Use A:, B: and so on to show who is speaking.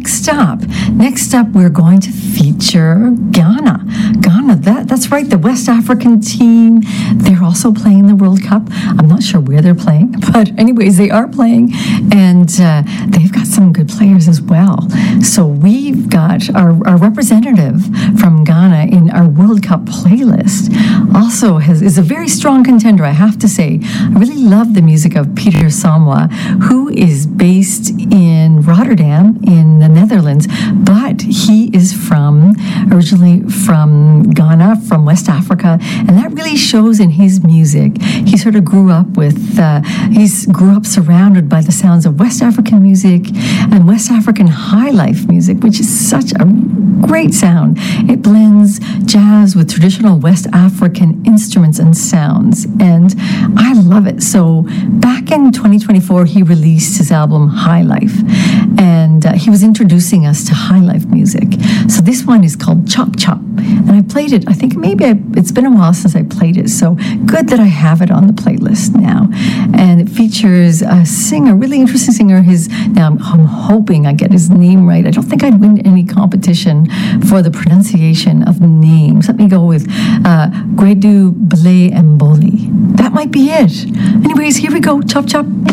A: next up, we're going to feature Ghana. Ghana, that's right, the West African team. They're also playing the World Cup. I'm not sure where they're playing, but anyways, they are playing, and they've got some good players as well. So we've got our representative from Ghana in our World Cup playlist. Also is a very strong contender, I have to say. I really love the music of Peter Samwa, who is based in Rotterdam in the Netherlands, but he is originally from Ghana, from West Africa, and that really shows in his music. He sort of grew up surrounded by the sounds of West African music and West African high life music, which is such a great sound. It blends jazz with traditional West African instruments and sounds, and I love it. So back in 2024, he released his album High Life, and he was introducing us to high life music. So this one is called Chop Chop, and I played it. I think it's been a while since I played it, so good that I have it on the playlist now. And it features a singer, really interesting singer. I'm hoping I get his name right. I don't think I'd win any competition for the pronunciation of names. Let me go with Gwedu Bele Mboli. That might be it. Anyways, here we go. Chop Chop.